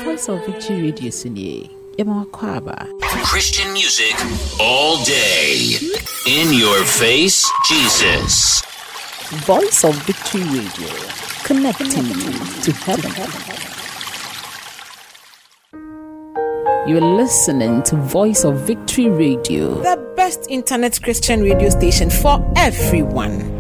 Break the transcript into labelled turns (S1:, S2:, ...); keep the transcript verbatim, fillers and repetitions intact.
S1: Voice of Victory Radio Sunye.
S2: Christian music all day. In your face, Jesus.
S1: Voice of Victory Radio. Connecting you to heaven. You're listening to Voice of Victory Radio,
S3: the best internet Christian radio station for everyone.